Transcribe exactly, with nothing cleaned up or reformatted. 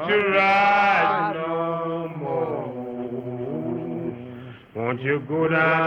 to ride no more. Won't you go down?